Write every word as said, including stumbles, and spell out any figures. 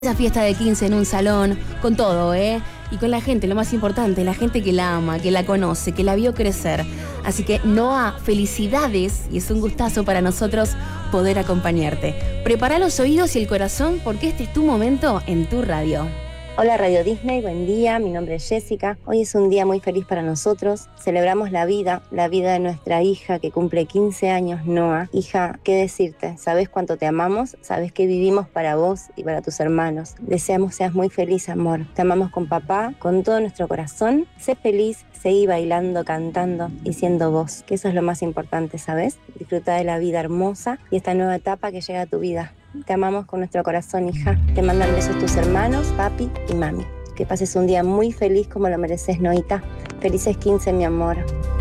Esa fiesta de quince en un salón, con todo, ¿eh? Y con la gente, lo más importante, la gente que la ama, que la conoce, que la vio crecer. Así que, Noa, felicidades y es un gustazo para nosotros poder acompañarte. Prepara los oídos y el corazón porque este es tu momento en tu radio. Hola Radio Disney, buen día, mi nombre es Jessica. Hoy es un día muy feliz para nosotros. Celebramos la vida, la vida de nuestra hija que cumple quince años, Noa. Hija, ¿qué decirte? Sabes cuánto te amamos, sabes que vivimos para vos y para tus hermanos. Deseamos seas muy feliz, amor. Te amamos con papá, con todo nuestro corazón. Sé feliz, seguí bailando, cantando y siendo vos, que eso es lo más importante, ¿sabes? Disfruta de la vida hermosa y esta nueva etapa que llega a tu vida. Te amamos con nuestro corazón, hija. Te mandan besos tus hermanos, papi y mami. Que pases un día muy feliz como lo mereces, Noita. Felices quince, mi amor.